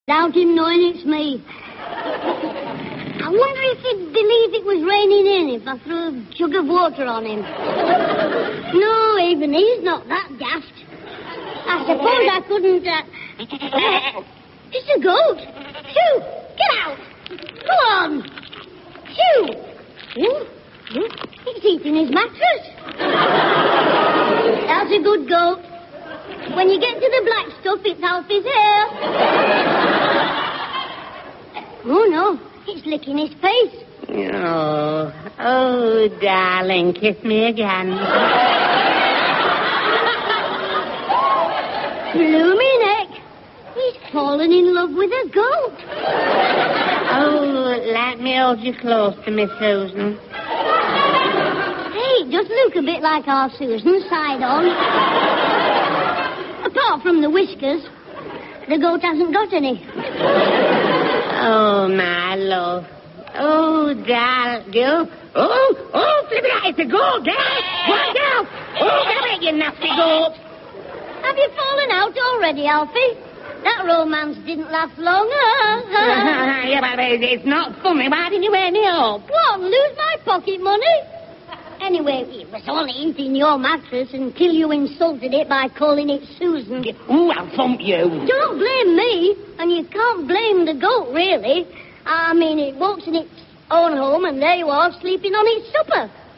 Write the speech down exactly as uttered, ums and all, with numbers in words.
without him knowing it's me. I wonder if he'd believe it was raining in if I threw a jug of water on him. No, even he's not that daft. I suppose I couldn't, uh... It's a goat. Shoo! Get out! Go on! Shoo! Ooh, ooh, it's eating his mattress. That's a good goat. When you get to the black stuff, it's Alfie's hair. Oh, no. It's licking his face. Oh, oh, darling, kiss me again. Bloomy neck. He's fallen in love with a goat. Oh, let me hold you close to Miss Susan. Hey, it does look a bit like our Susan, side on. Apart from the whiskers, the goat hasn't got any. Oh, my love. Oh, darling. Oh, oh, oh, flipping out. It's a goat, Dad. Watch out. Oh, come here, you nasty goat. Have you fallen out already, Alfie? That romance didn't last long. Yeah, but it's not funny. Why didn't you wear me up? What, lose my pocket money? Anyway, it was only eating your mattress until you insulted it by calling it Susan. Ooh, I'll thump you. Don't blame me, and you can't blame the goat, really. I mean, it walks in its own home, and there you are, sleeping on its supper.